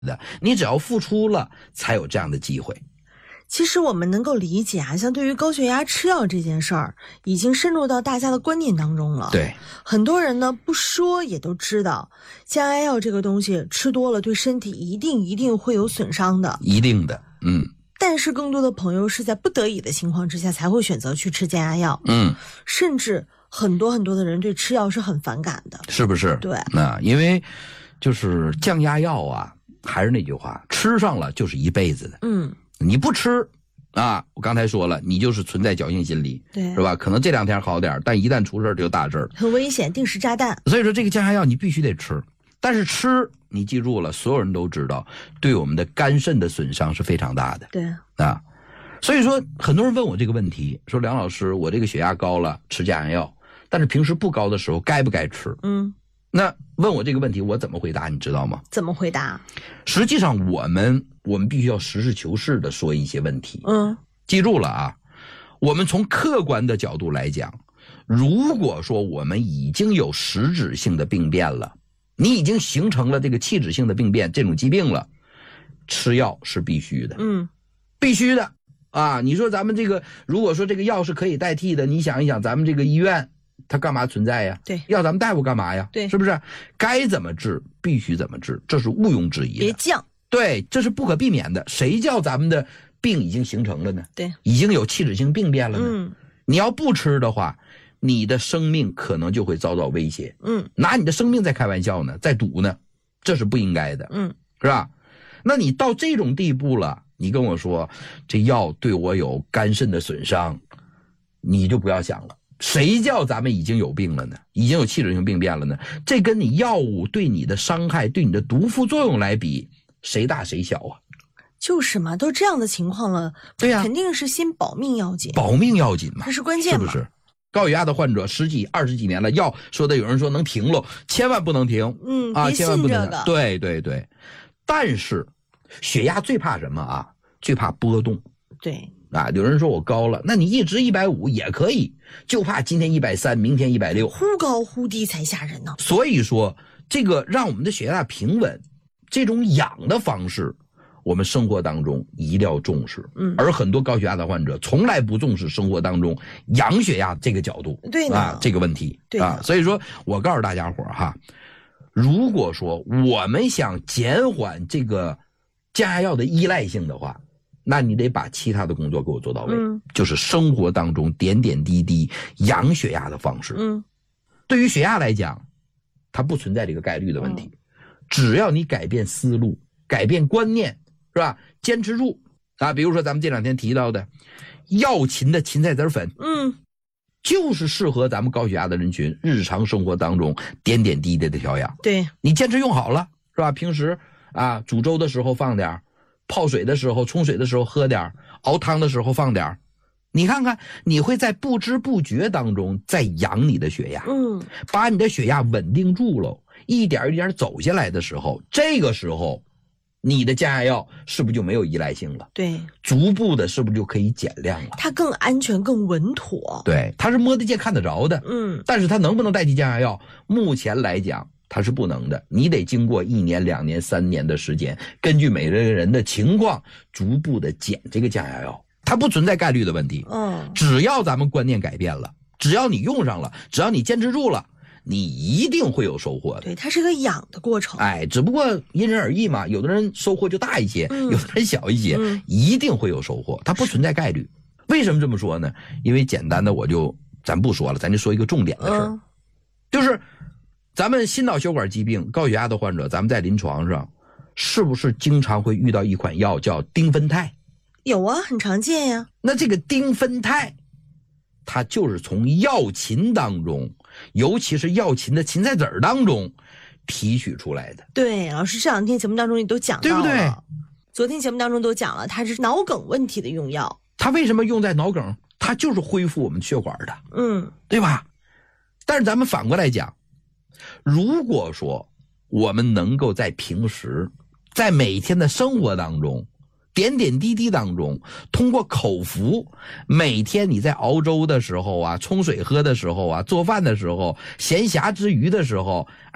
的，你只要付出了才有这样的机会。 其实我们能够理解啊，像对于高血压吃药这件事儿，已经深入到大家的观念当中了。 对， 很多人呢不说也都知道，降压药这个东西吃多了对身体一定会有损伤的， 一定的， 但是更多的朋友是在不得已的情况之下才会选择去吃降压药，甚至很多的人对吃药是很反感的， 是不是？ 对， 那因为就是降压药啊，还是那句话，吃上了就是一辈子的，你不吃啊，我刚才说了，你就是存在侥幸心理， 对， 是吧？可能这2天好点，但一旦出事就大事， 很危险，定时炸弹。 所以说这个降压药你必须得吃，但是吃你记住了，所有人都知道，对我们的肝肾的损伤是非常大的。 对啊，所以说很多人问我这个问题，说梁老师，我这个血压高了，吃降压药，但是平时不高的时候该不该吃？那问我这个问题，我怎么回答？你知道吗？ 怎么回答？ 实际上我们必须要实事求是的说一些问题。记住了啊，我们从客观的角度来讲，如果说我们已经有实质性的病变了，你已经形成了这个器质性的病变这种疾病了，吃药是必须的。必须的啊！你说咱们这个，如果说这个药是可以代替的，你想一想，咱们这个医院它干嘛存在呀？ 对， 要咱们大夫干嘛呀？ 对， 是不是？该怎么治必须怎么治，这是毋庸置疑的。 别犟。 对，这是不可避免的。谁叫咱们的病已经形成了呢？ 对， 已经有器质性病变了呢。你要不吃的话，你的生命可能就会遭到威胁。拿你的生命在开玩笑呢，在赌呢，这是不应该的。是吧？那你到这种地步了，你跟我说这药对我有肝肾的损伤，你就不要想了。谁叫咱们已经有病了呢？已经有器质性病变了呢？这跟你药物对你的伤害、对你的毒副作用来比，谁大谁小啊？ 就是嘛，都这样的情况了， 对呀， 肯定是先保命要紧， 保命要紧嘛， 这是关键嘛， 是不是？高血压的患者10几、20几年了，药说的有人说能停了，千万不能停。 别千万不能信这个。 对对对，但是血压最怕什么啊？最怕波动。 对啊，有人说我高了，那你一直150也可以，就怕今天130，明天160， 忽高忽低才吓人呢。 所以说，这个让我们的血压平稳，这种养的方式，我们生活当中一定要重视。而很多高血压的患者从来不重视生活当中养血压这个角度， 对呢， 这个问题， 对啊， 所以说我告诉大家伙哈，如果说我们想减缓这个降压药的依赖性的话，那你得把其他的工作给我做到位，就是生活当中点点滴滴养血压的方式。对于血压来讲，它不存在这个概率的问题，只要你改变思路，改变观念，是吧？坚持住啊！比如说咱们这2天提到的药芹的芹菜籽粉，就是适合咱们高血压的人群日常生活当中点点滴滴的调养。 对， 你坚持用好了，是吧？平时啊煮粥的时候放点，泡水的时候冲水的时候喝点，熬汤的时候放点，你看看你会在不知不觉当中在养你的血压，把你的血压稳定住了，一点一点走下来的时候，这个时候你的降压药是不是就没有依赖性了？ 对， 逐步的是不是就可以减量了？ 它更安全更稳妥。 对，它是摸得见看得着的，但是它能不能代替降压药？目前来讲它是不能的，你得经过1年、2年、3年的时间，根据每个人的情况逐步的减这个降压药，它不存在概率的问题。只要咱们观念改变了，只要你用上了，只要你坚持住了，你一定会有收获的。 对，它是个养的过程。 只不过因人而异嘛，有的人收获就大一些，有的人小一些，一定会有收获，它不存在概率。为什么这么说呢？因为简单的咱不说了，咱就说一个重点的事儿，就是咱们心脑血管疾病高血压的患者，咱们在临床上是不是经常会遇到一款药叫丁酚酞？ 有啊，很常见呀。 那这个丁酚酞它就是从药芹当中，尤其是药芹的芹菜籽当中提取出来的。 对，老师这2天节目当中你都讲到了， 对不对？ 昨天节目当中都讲了，它是脑梗问题的用药。 它为什么用在脑梗？它就是恢复我们血管的，对吧？但是咱们反过来讲，如果说我们能够在平时，在每天的生活当中，点点滴滴当中，通过口服，每天你在熬粥的时候啊，冲水喝的时候啊，做饭的时候，闲暇之余的时候，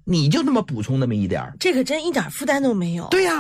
你就那么补充那么一点儿， 这可真一点负担都没有。 对呀。